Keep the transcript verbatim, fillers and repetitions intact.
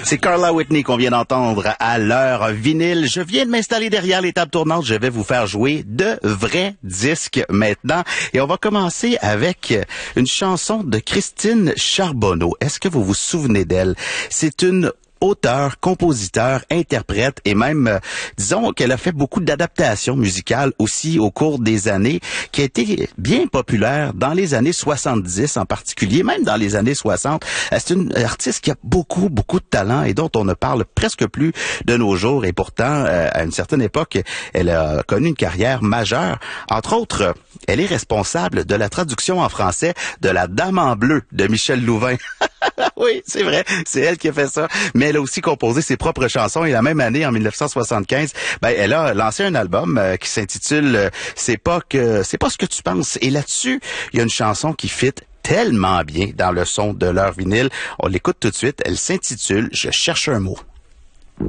C'est Carla Whitney qu'on vient d'entendre à l'heure vinyle. Je viens de m'installer derrière les tables tournantes. Je vais vous faire jouer de vrais disques maintenant. Et on va commencer avec une chanson de Christine Charbonneau. Est-ce que vous vous souvenez d'elle? C'est une auteur, compositeur, interprète et même, euh, disons qu'elle a fait beaucoup d'adaptations musicales aussi au cours des années, qui a été bien populaire dans les années soixante-dix en particulier, même dans les années soixante. Euh, c'est une artiste qui a beaucoup, beaucoup de talent et dont on ne parle presque plus de nos jours. Et pourtant, euh, à une certaine époque, elle a connu une carrière majeure. Entre autres, elle est responsable de la traduction en français de La Dame en bleu de Michel Louvain. Oui, c'est vrai, c'est elle qui a fait ça. Mais elle a aussi composé ses propres chansons et la même année, en mille neuf cent soixante-quinze, ben elle a lancé un album euh, qui s'intitule euh, C'est pas que c'est pas ce que tu penses. Et là-dessus, il y a une chanson qui fit tellement bien dans le son de leur vinyle. On l'écoute tout de suite. Elle s'intitule Je cherche un mot.